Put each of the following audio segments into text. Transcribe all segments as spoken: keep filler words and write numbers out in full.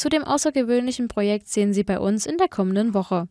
zu dem außergewöhnlichen Projekt sehen Sie bei uns in der kommenden Woche.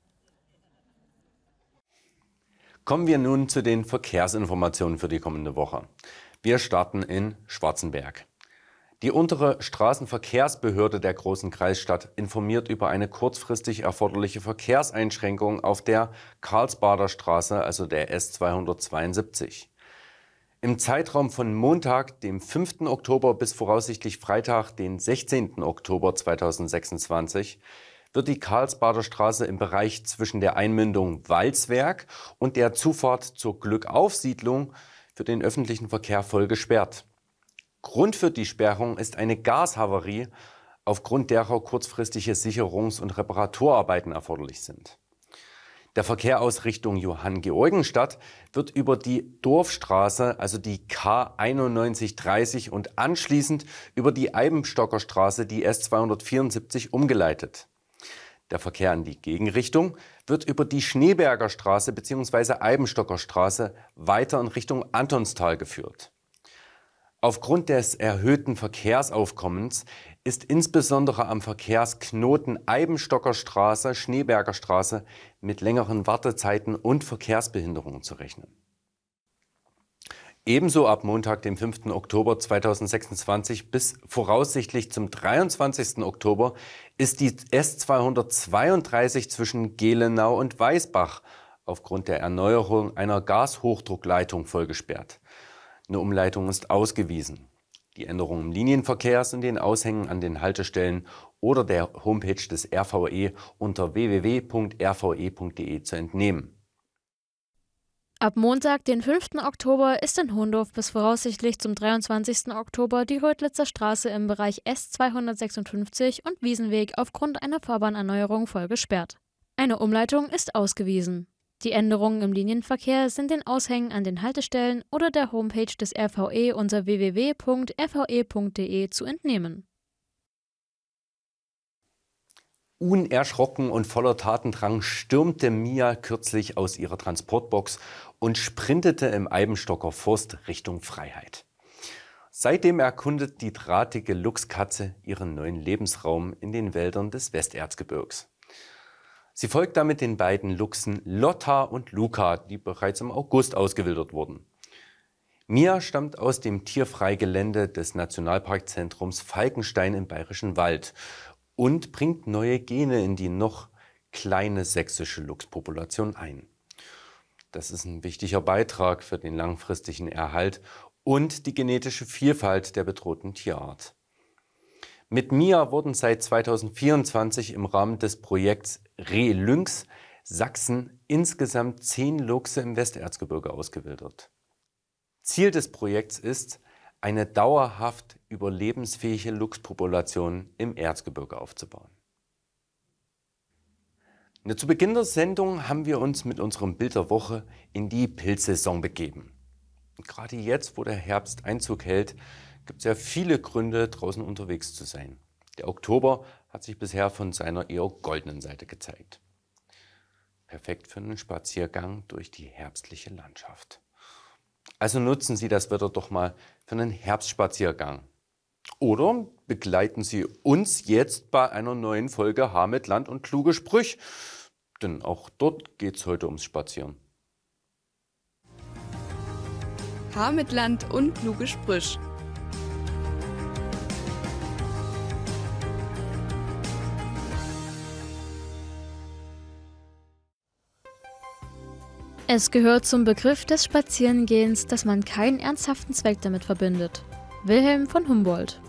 Kommen wir nun zu den Verkehrsinformationen für die kommende Woche. Wir starten in Schwarzenberg. Die untere Straßenverkehrsbehörde der Großen Kreisstadt informiert über eine kurzfristig erforderliche Verkehrseinschränkung auf der Karlsbader Straße, also der S zweihundertzweiundsiebzig. Im Zeitraum von Montag, dem fünften Oktober bis voraussichtlich Freitag, den sechzehnten Oktober zweitausendsechsundzwanzig, wird die Karlsbader Straße im Bereich zwischen der Einmündung Walzwerk und der Zufahrt zur Glückauf-Siedlung für den öffentlichen Verkehr voll gesperrt. Grund für die Sperrung ist eine Gashavarie, aufgrund derer kurzfristige Sicherungs- und Reparaturarbeiten erforderlich sind. Der Verkehr aus Richtung Johanngeorgenstadt wird über die Dorfstraße, also die K einundneunzig dreißig, und anschließend über die Eibenstocker Straße, die S zweihundertvierundsiebzig, umgeleitet. Der Verkehr in die Gegenrichtung wird über die Schneeberger Straße bzw. Eibenstocker Straße weiter in Richtung Antonstal geführt. Aufgrund des erhöhten Verkehrsaufkommens ist insbesondere am Verkehrsknoten Eibenstocker Straße, Schneeberger Straße mit längeren Wartezeiten und Verkehrsbehinderungen zu rechnen. Ebenso ab Montag, dem fünften Oktober zweitausendsechsundzwanzig bis voraussichtlich zum dreiundzwanzigsten Oktober ist die S zweihundertzweiunddreißig zwischen Gelenau und Weißbach aufgrund der Erneuerung einer Gashochdruckleitung voll gesperrt. Eine Umleitung ist ausgewiesen. Die Änderungen im Linienverkehr sind den Aushängen an den Haltestellen oder der Homepage des R V E unter w w w punkt r v e punkt d e zu entnehmen. Ab Montag, den fünften Oktober, ist in Hohndorf bis voraussichtlich zum dreiundzwanzigsten Oktober die Rödlitzer Straße im Bereich S zweihundertsechsundfünfzig und Wiesenweg aufgrund einer Fahrbahnerneuerung voll gesperrt. Eine Umleitung ist ausgewiesen. Die Änderungen im Linienverkehr sind den Aushängen an den Haltestellen oder der Homepage des R V E unter w w w punkt r v e punkt d e zu entnehmen. Unerschrocken und voller Tatendrang stürmte Mia kürzlich aus ihrer Transportbox und sprintete im Eibenstocker Forst Richtung Freiheit. Seitdem erkundet die drahtige Luchskatze ihren neuen Lebensraum in den Wäldern des Westerzgebirgs. Sie folgt damit den beiden Luchsen Lotta und Luca, die bereits im August ausgewildert wurden. Mia stammt aus dem Tierfreigelände des Nationalparkzentrums Falkenstein im Bayerischen Wald und bringt neue Gene in die noch kleine sächsische Luchspopulation ein. Das ist ein wichtiger Beitrag für den langfristigen Erhalt und die genetische Vielfalt der bedrohten Tierart. Mit Mia wurden seit zweitausendvierundzwanzig im Rahmen des Projekts Reh-Lynx Sachsen insgesamt zehn Luchse im Westerzgebirge ausgewildert. Ziel des Projekts ist, eine dauerhaft überlebensfähige Luchspopulation im Erzgebirge aufzubauen. Zu Beginn der Sendung haben wir uns mit unserem Bild der Woche in die Pilzsaison begeben. Und gerade jetzt, wo der Herbst Einzug hält, gibt es ja viele Gründe, draußen unterwegs zu sein. Der Oktober hat sich bisher von seiner eher goldenen Seite gezeigt. Perfekt für einen Spaziergang durch die herbstliche Landschaft. Also nutzen Sie das Wetter doch mal für einen Herbstspaziergang. Oder begleiten Sie uns jetzt bei einer neuen Folge Haar mit Land und kluge Sprüch. Denn auch dort geht es heute ums Spazieren. Haar mit Land und kluge Sprüch. Es gehört zum Begriff des Spazierengehens, dass man keinen ernsthaften Zweck damit verbindet. Wilhelm von Humboldt.